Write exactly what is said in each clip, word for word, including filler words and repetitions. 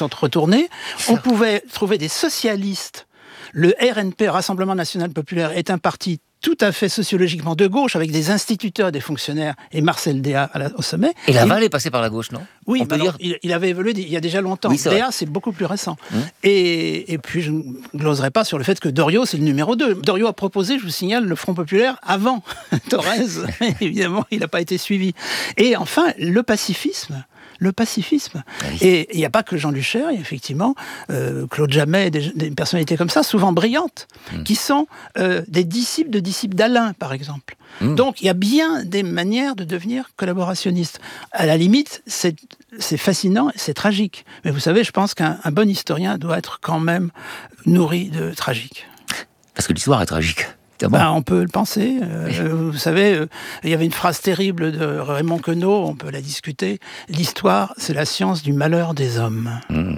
sont retournés. On pouvait trouver des socialistes. Le R N P, Rassemblement National Populaire, est un parti tout à fait sociologiquement de gauche, avec des instituteurs, des fonctionnaires, et Marcel Déat à la, au sommet. Et Laval il, est passé par la gauche, non? Oui, on peut alors, dire... il, il avait évolué il y a déjà longtemps. Oui, c'est Déat, c'est beaucoup plus récent. Mmh. Et, et puis, je ne gloserai pas sur le fait que Doriot, c'est le numéro deux. Doriot a proposé, je vous signale, le Front Populaire avant Thorez. Évidemment, il n'a pas été suivi. Et enfin, le pacifisme. Le pacifisme. Oui. Et il n'y a pas que Jean Luchaire, il y a effectivement euh, Claude Jammet, des, des personnalités comme ça, souvent brillantes, mmh. qui sont euh, des disciples de disciples d'Alain, par exemple. Mmh. Donc il y a bien des manières de devenir collaborationniste. À la limite, c'est, c'est fascinant, c'est tragique. Mais vous savez, je pense qu'un un bon historien doit être quand même nourri de tragique. Parce que l'histoire est tragique. Ben, on peut le penser. Euh, vous savez, euh, il y avait une phrase terrible de Raymond Queneau, on peut la discuter. L'histoire, c'est la science du malheur des hommes. Mmh.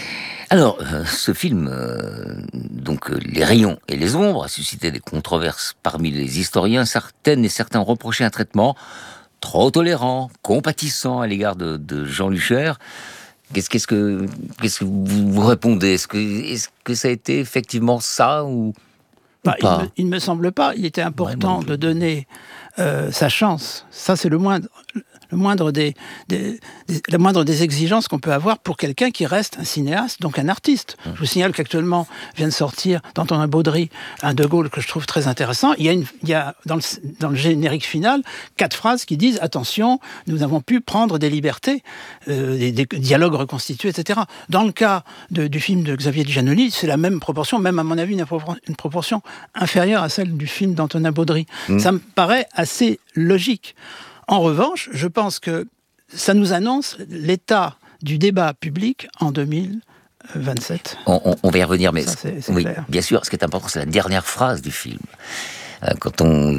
Alors, euh, ce film, euh, donc euh, Les rayons et les ombres, a suscité des controverses parmi les historiens. Certaines et certains reprochaient un traitement trop tolérant, compatissant à l'égard de, de Jean Luchaire. Qu'est-ce, qu'est-ce, que, qu'est-ce que vous, vous répondez ? Est-ce que, est-ce que ça a été effectivement ça ou... Bah, il, me, il ne me semble pas. Il était important ouais, de donner euh, sa chance. Ça, c'est le moindre, le moindre des, des, des, la moindre des exigences qu'on peut avoir pour quelqu'un qui reste un cinéaste, donc un artiste. Mmh. Je vous signale qu'actuellement vient de sortir dans Antonin Baudry un De Gaulle que je trouve très intéressant. Il y a, une, il y a dans, le, dans le générique final quatre phrases qui disent « Attention, nous avons pu prendre des libertés, euh, des, des dialogues reconstitués, et cetera » Dans le cas de, du film de Xavier Giannoli, c'est la même proportion, même à mon avis une, une proportion inférieure à celle du film d'Antonin Baudry. Mmh. Ça me paraît assez logique. En revanche, je pense que ça nous annonce l'état du débat public en deux mille vingt-sept. On, on, on va y revenir, mais ça, c'est, c'est oui, clair. Bien sûr, ce qui est important, c'est la dernière phrase du film. Euh, quand on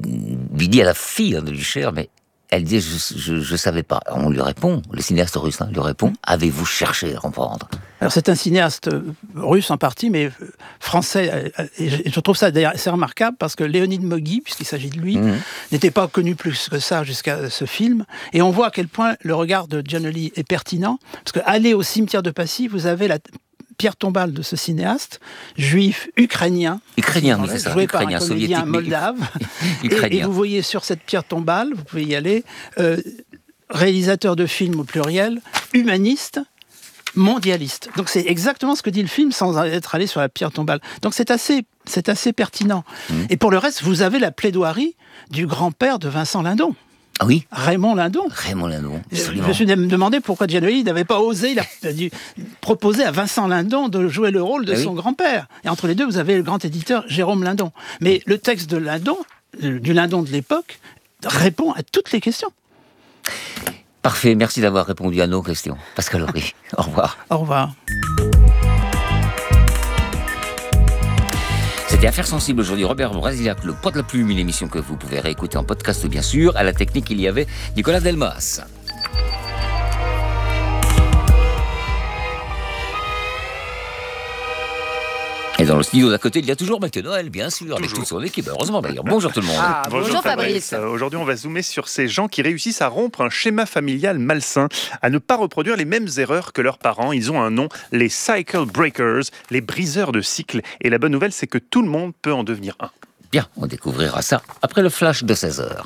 lui dit à la fille hein, de Luchaire, mais elle dit je, je, je savais pas. On lui répond, le cinéaste russe hein, lui répond, avez-vous cherché à comprendre ? Alors c'est un cinéaste russe en partie, mais français. Et je trouve ça d'ailleurs assez remarquable parce que Léonide Mogui, puisqu'il s'agit de lui, mmh. n'était pas connu plus que ça jusqu'à ce film. Et on voit à quel point le regard de Giannoli est pertinent. Parce qu'aller au cimetière de Passy, vous avez la pierre tombale de ce cinéaste, juif ukrainien, ukrainien, oui, c'est ça, joué ukrainien, par un comédien moldave. et, et vous voyez sur cette pierre tombale, vous pouvez y aller, euh, réalisateur de films au pluriel, humaniste, mondialiste. Donc c'est exactement ce que dit le film sans être allé sur la pierre tombale. Donc c'est assez, c'est assez pertinent. Mmh. Et pour le reste, vous avez la plaidoirie du grand-père de Vincent Lindon. Ah oui, Raymond Lindon. Raymond Lindon. Absolument. Je me suis demandé pourquoi Giannoli n'avait pas osé, il a dû proposer à Vincent Lindon de jouer le rôle de ah son oui. grand-père. Et entre les deux, vous avez le grand éditeur Jérôme Lindon. Mais le texte de Lindon, du Lindon de l'époque, répond à toutes les questions. Parfait, merci d'avoir répondu à nos questions. Pascal Horry, au revoir. Au revoir. C'était Affaires sensibles aujourd'hui. Robert Brasillac, le poids de la plume, une émission que vous pouvez réécouter en podcast bien sûr. À la technique, il y avait Nicolas Delmas. Et dans le studio d'à côté, il y a toujours Mathieu Noël, bien sûr, toujours. Avec toute son équipe. Heureusement d'ailleurs. Bonjour tout le monde. Ah, bonjour, bonjour Fabrice. Fabrice. Euh, aujourd'hui, on va zoomer sur ces gens qui réussissent à rompre un schéma familial malsain, à ne pas reproduire les mêmes erreurs que leurs parents. Ils ont un nom, les Cycle Breakers, les briseurs de cycles. Et la bonne nouvelle, c'est que tout le monde peut en devenir un. Bien, on découvrira ça après le flash de seize heures.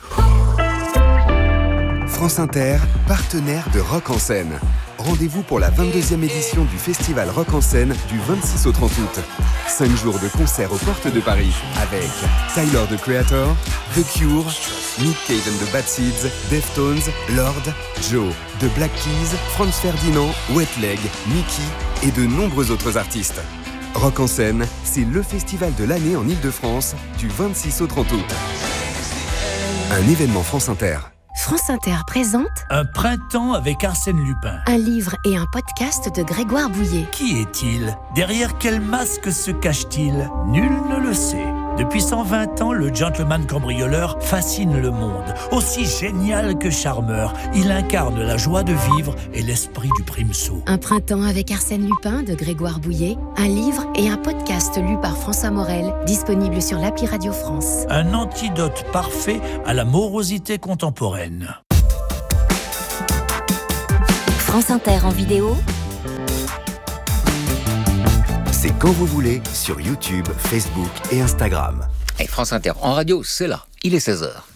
France Inter, partenaire de Rock en Scène. Rendez-vous pour la vingt-deuxième édition du Festival Rock en Scène du vingt-six au trente août. Cinq jours de concerts aux portes de Paris avec Tyler, the Creator, The Cure, Nick Cave and the Bad Seeds, Deftones, Lord, Joe, The Black Keys, Franz Ferdinand, Wet Leg, Mickey et de nombreux autres artistes. Rock en Scène, c'est le festival de l'année en Ile-de-France du vingt-six au trente août. Un événement France Inter. France Inter présente Un printemps avec Arsène Lupin. Un livre et un podcast de Grégoire Bouillet. Qui est-il ? Derrière quel masque se cache-t-il ? Nul ne le sait. Depuis cent vingt ans, le gentleman cambrioleur fascine le monde. Aussi génial que charmeur, il incarne la joie de vivre et l'esprit du primesaut. Un printemps avec Arsène Lupin de Grégoire Bouillet. Un livre et un podcast lu par François Morel, disponible sur l'appli Radio France. Un antidote parfait à la morosité contemporaine. France Inter en vidéo, c'est quand vous voulez sur YouTube, Facebook et Instagram. Et France Inter en radio, c'est là. Il est seize heures.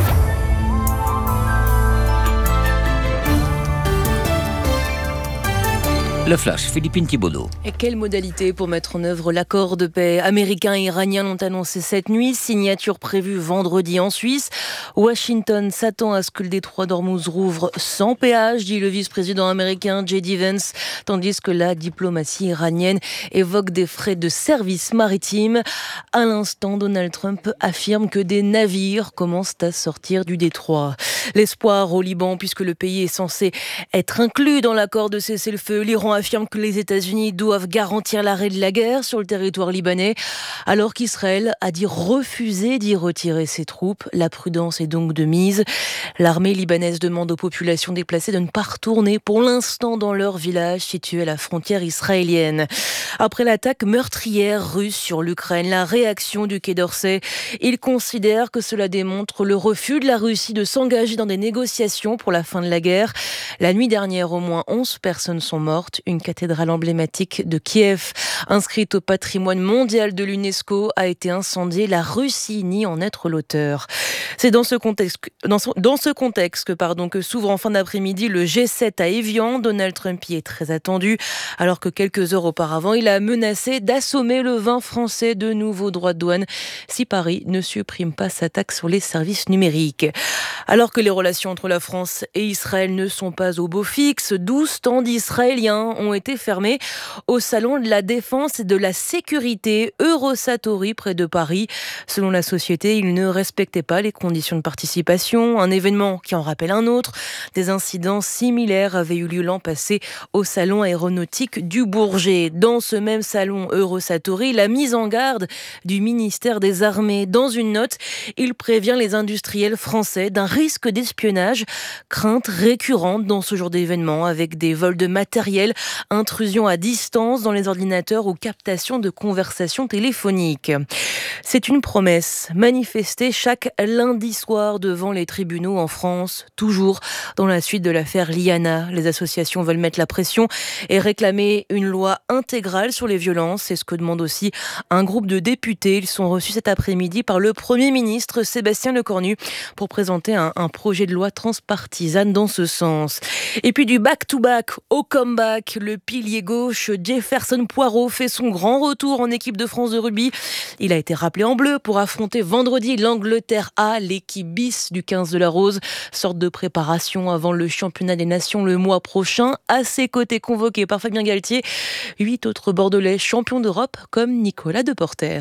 Le Flash, Philippine Thibaudot. Et quelle modalité pour mettre en œuvre l'accord de paix américain et iranien l'ont annoncé cette nuit. Signature prévue vendredi en Suisse. Washington s'attend à ce que le détroit d'Ormuz rouvre sans péage, dit le vice-président américain J D Vance, tandis que la diplomatie iranienne évoque des frais de service maritime. À l'instant, Donald Trump affirme que des navires commencent à sortir du détroit. L'espoir au Liban, puisque le pays est censé être inclus dans l'accord de cessez-le-feu. L'Iran affirme que les États-Unis doivent garantir l'arrêt de la guerre sur le territoire libanais, alors qu'Israël a dit refuser d'y retirer ses troupes. La prudence est donc de mise. L'armée libanaise demande aux populations déplacées de ne pas retourner pour l'instant dans leur village situé à la frontière israélienne. Après l'attaque meurtrière russe sur l'Ukraine, la réaction du Quai d'Orsay, il considère que cela démontre le refus de la Russie de s'engager dans des négociations pour la fin de la guerre. La nuit dernière, au moins onze personnes sont mortes. Une cathédrale emblématique de Kiev, inscrite au patrimoine mondial de l'UNESCO, a été incendiée. La Russie nie en être l'auteur. C'est dans ce contexte, dans ce, dans ce contexte que, pardon, que s'ouvre en fin d'après-midi le G sept à Évian. Donald Trump y est très attendu, alors que quelques heures auparavant, il a menacé d'assommer le vin français de nouveaux droits de douane si Paris ne supprime pas sa taxe sur les services numériques. Alors que les relations entre la France et Israël ne sont pas au beau fixe, douze stands israéliens ont été fermés au salon de la défense et de la sécurité Eurosatory près de Paris. Selon la société, ils ne respectaient pas les conditions de participation, un événement qui en rappelle un autre. Des incidents similaires avaient eu lieu l'an passé au salon aéronautique du Bourget. Dans ce même salon Eurosatory, la mise en garde du ministère des Armées. Dans une note, il prévient les industriels français d'un risque d'espionnage, crainte récurrente dans ce genre d'événement avec des vols de matériel, intrusion à distance dans les ordinateurs ou captation de conversations téléphoniques. C'est une promesse manifestée chaque lundi soir devant les tribunaux en France, toujours dans la suite de l'affaire Liana. Les associations veulent mettre la pression et réclamer une loi intégrale sur les violences. C'est ce que demande aussi un groupe de députés. Ils sont reçus cet après-midi par le Premier ministre Sébastien Lecornu pour présenter un, un projet de loi transpartisane dans ce sens. Et puis du back-to-back au comeback, le pilier gauche Jefferson Poirot fait son grand retour en équipe de France de rugby. Il a été rappelé en bleu pour affronter vendredi l'Angleterre A, l'équipe bis du quinze de la Rose. Sorte de préparation avant le championnat des nations le mois prochain. À ses côtés, convoqué par Fabien Galtier, huit autres Bordelais champions d'Europe comme Nicolas Deporter.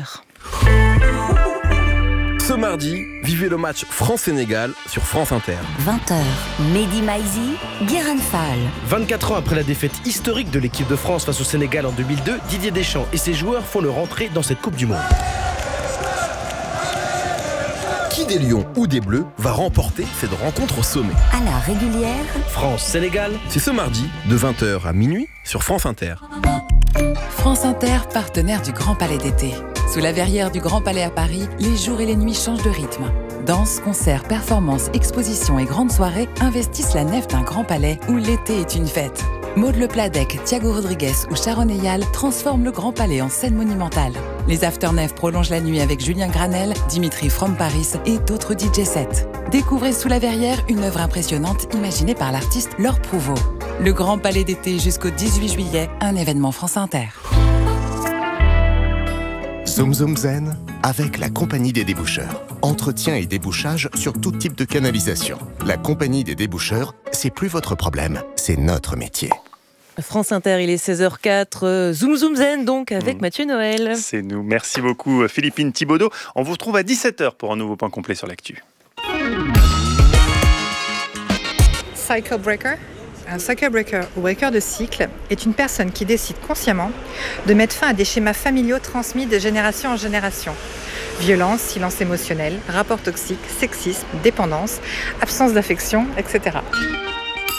Ce mardi, vivez le match France-Sénégal sur France Inter. vingt heures, Mehdi Maizi, Guérin Fall. vingt-quatre ans après la défaite historique de l'équipe de France face au Sénégal en deux mille deux, Didier Deschamps et ses joueurs font leur entrée dans cette Coupe du Monde. Qui des Lions ou des Bleus va remporter cette rencontre au sommet? À la régulière, France-Sénégal, c'est ce mardi de vingt heures à minuit sur France Inter. France Inter, partenaire du Grand Palais d'été. Sous la verrière du Grand Palais à Paris, les jours et les nuits changent de rythme. Danse, concerts, performances, expositions et grandes soirées investissent la nef d'un Grand Palais où l'été est une fête. Maud Le Pladec, Thiago Rodriguez ou Sharon Eyal transforment le Grand Palais en scène monumentale. Les Afternef prolongent la nuit avec Julien Granel, Dimitri From Paris et d'autres D J sets. Découvrez Sous la verrière une œuvre impressionnante imaginée par l'artiste Laure Prouveau. Le Grand Palais d'été jusqu'au dix-huit juillet, un événement France Inter. Zoom Zoom Zen avec la Compagnie des déboucheurs. Entretien et débouchage sur tout type de canalisation. La Compagnie des déboucheurs, c'est plus votre problème, c'est notre métier. France Inter, il est seize heures quatre. Zoom Zoom Zen donc avec mmh. Mathieu Noël. C'est nous. Merci beaucoup Philippine Thibaudot. On vous retrouve à dix-sept heures pour un nouveau point complet sur l'actu. Cycle Breaker. Un cycle breaker ou breaker de cycle est une personne qui décide consciemment de mettre fin à des schémas familiaux transmis de génération en génération. Violence, silence émotionnel, rapports toxiques, sexisme, dépendance, absence d'affection, et cetera.